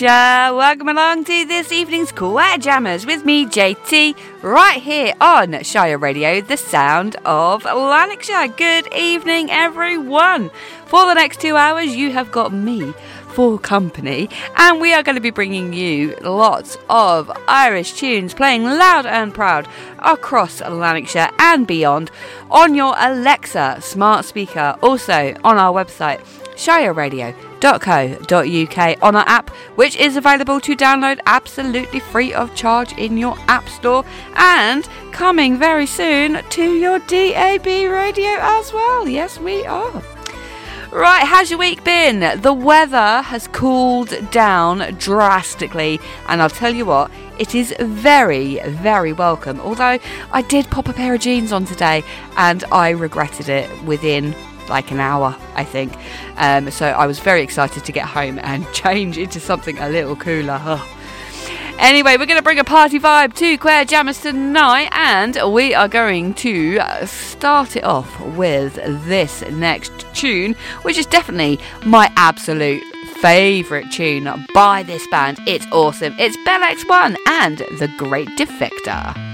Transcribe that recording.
Welcome along to this evening's Queer Jammers with me, JT, right here on Shire Radio, the sound of Lanarkshire. Good evening, everyone. For the next 2 hours, you have got me for company, and we are going to be bringing you lots of Irish tunes playing loud and proud across Lanarkshire and beyond on your Alexa smart speaker, also on our website shireradio.co.uk, on our app, which is available to download absolutely free of charge in your app store, and coming very soon to your DAB radio as well. Yes, we are. Right, how's your week been? The weather has cooled down drastically, and I'll tell you what, it is very, very welcome. Although I did pop a pair of jeans on today, and I regretted it within like an hour, I think. So I was very excited to get home and change into something a little cooler. Ugh. Anyway, we're going to bring a party vibe to Queer Jammers tonight, and we are going to start it off with this next tune, which is definitely my absolute favourite tune by this band. It's awesome. It's Bell X1 and The Great Defector.